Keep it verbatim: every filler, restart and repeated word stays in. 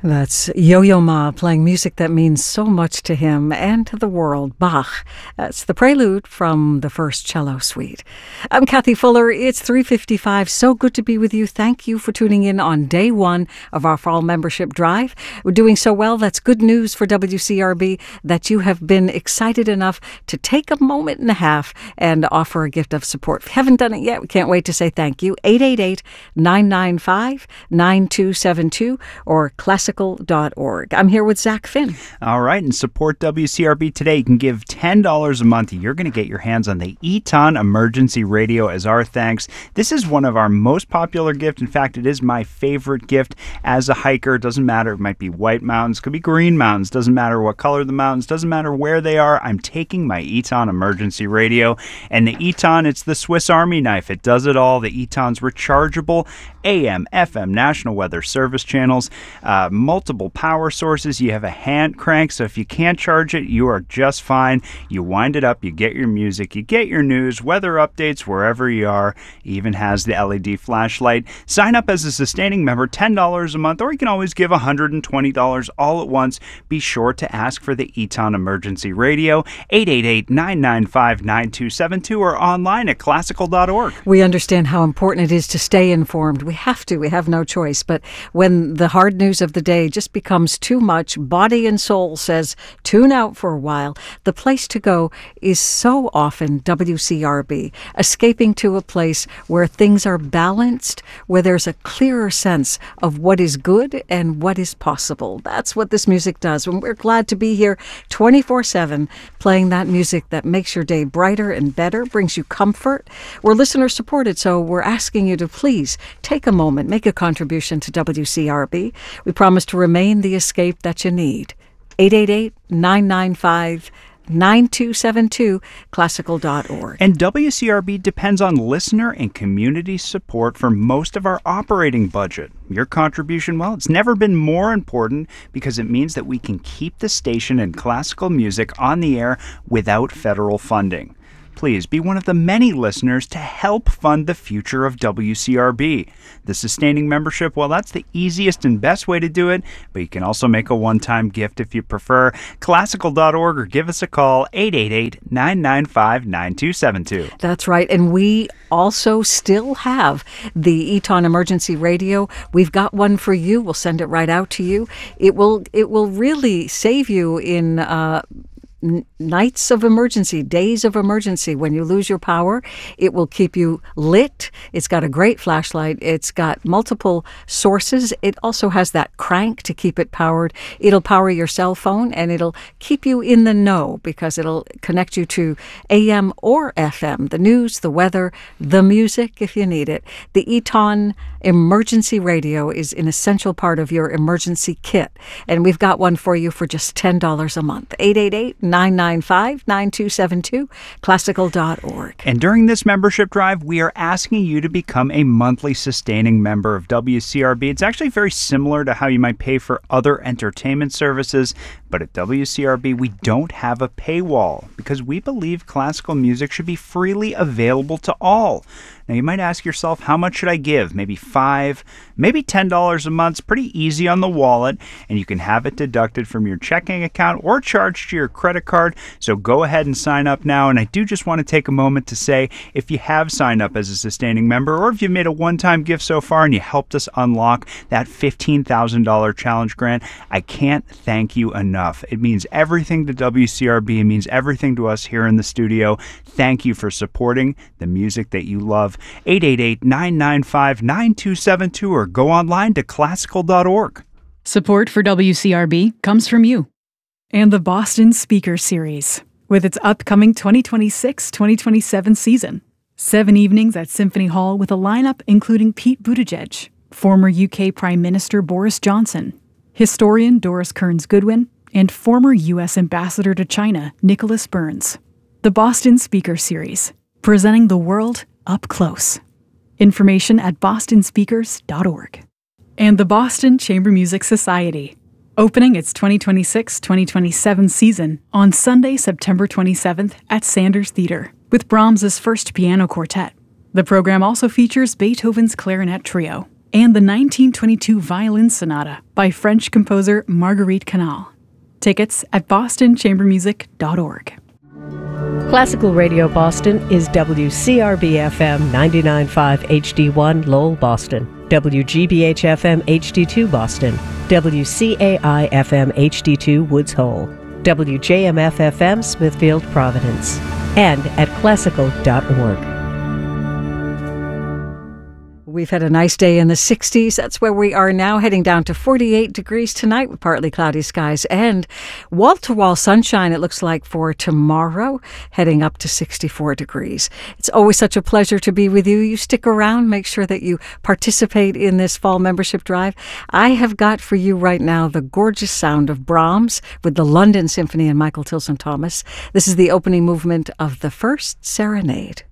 That's Yo-Yo Ma playing music that means so much to him and to the world, Bach. That's the prelude from the first cello suite. I'm Kathy Fuller. It's three fifty-five. So good to be with you. Thank you for tuning in on day one of our fall membership drive. We're doing so well. That's good news for W C R B that you have been excited enough to take a moment and a half and offer a gift of support. If you haven't done it yet, we can't wait to say thank you. eight eight eight, nine nine five, nine two seven two or classical dot org. I'm here with Zach Finn. All right, and support W C R B today. You can give ten dollars a month. You're going to get your hands on the Eton Emergency Radio as our thanks. This is one of our most popular gifts. In fact, it is my favorite gift as a hiker. It doesn't matter. It might be white mountains, could be green mountains. Doesn't matter what color the mountains. Doesn't matter where they are. I'm taking my Eton Emergency Radio. And the Eton, it's the Swiss Army knife. It does it all. The Eton's rechargeable A M, F M, National Weather Service channels, uh, multiple power sources. You have a hand crank, so if you can't charge it, you are just fine. You wind it up, you get your music, you get your news, weather updates wherever you are. Even has the L E D flashlight. Sign up as a sustaining member, ten dollars a month, or you can always give one hundred twenty dollars all at once. Be sure to ask for the Eton Emergency Radio, eight eight eight, nine nine five, nine two seven two, or online at classical dot org. We understand how important it is to stay informed. We have to. We have no choice. But when the hard news of the day just becomes too much, body and soul says, tune out for a while. The place to go is so often W C R B, escaping to a place where things are balanced, where there's a clearer sense of what is good and what is possible. That's what this music does. And we're glad to be here twenty-four seven, playing that music that makes your day brighter and better, brings you comfort. We're listener supported, so we're asking you to please take a moment, make a contribution to W C R B. We promise to remain the escape that you need. eight eight eight, nine nine five, nine two seven two, classical dot org. And W C R B depends on listener and community support for most of our operating budget. Your contribution, well, it's never been more important because it means that we can keep the station and classical music on the air without federal funding. Please be one of the many listeners to help fund the future of W C R B. The sustaining membership, well, that's the easiest and best way to do it, but you can also make a one-time gift if you prefer. classical dot org or give us a call, eight eight eight, nine nine five, nine two seven two. That's right, and we also still have the Eton Emergency Radio. We've got one for you. We'll send it right out to you. It will, it will really save you in Uh, nights of emergency, days of emergency. When you lose your power, it will keep you lit. It's got a great flashlight. It's got multiple sources. It also has that crank to keep it powered. It'll power your cell phone, and it'll keep you in the know because it'll connect you to A M or F M, the news, the weather, the music if you need it. The Eton Emergency Radio is an essential part of your emergency kit, and we've got one for you for just ten dollars a month. eight eight eight, nine nine five, nine two seven two, classical dot org. And during this membership drive, we are asking you to become a monthly sustaining member of W C R B. It's actually very similar to how you might pay for other entertainment services, but at W C R B, we don't have a paywall because we believe classical music should be freely available to all. Now, you might ask yourself, how much should I give? Maybe five, maybe ten dollars a month. It's pretty easy on the wallet, and you can have it deducted from your checking account or charged to your credit card. So go ahead and sign up now. And I do just want to take a moment to say, if you have signed up as a sustaining member, or if you've made a one-time gift so far and you helped us unlock that fifteen thousand dollars challenge grant, I can't thank you enough. It means everything to W C R B. It means everything to us here in the studio. Thank you for supporting the music that you love. eight eight eight, nine nine five, nine two seven two or go online to classical dot org. Support for W C R B comes from you. And the Boston Speaker Series, with its upcoming twenty twenty-six twenty twenty-seven season. Seven evenings at Symphony Hall with a lineup including Pete Buttigieg, former U K Prime Minister Boris Johnson, historian Doris Kearns Goodwin, and former U S Ambassador to China Nicholas Burns. The Boston Speaker Series, presenting the world up close. Information at boston speakers dot org. And the Boston Chamber Music Society, opening its twenty twenty-six twenty twenty-seven season on Sunday, September twenty-seventh at Sanders Theater with Brahms's First Piano Quartet. The program also features Beethoven's Clarinet Trio, and the nineteen twenty-two Violin Sonata by French composer Marguerite Canal. Tickets at boston chamber music dot org. Classical Radio Boston is W C R B F M ninety-nine point five H D one Lowell, Boston, W G B H F M H D two Boston, W C A I F M H D two Woods Hole, W J M F F M Smithfield, Providence, and at classical dot org. We've had a nice day in the sixties. That's where we are now, heading down to forty-eight degrees tonight with partly cloudy skies and wall-to-wall sunshine, it looks like, for tomorrow, heading up to sixty-four degrees. It's always such a pleasure to be with you. You stick around. Make sure that you participate in this fall membership drive. I have got for you right now the gorgeous sound of Brahms with the London Symphony and Michael Tilson Thomas. This is the opening movement of the First Serenade.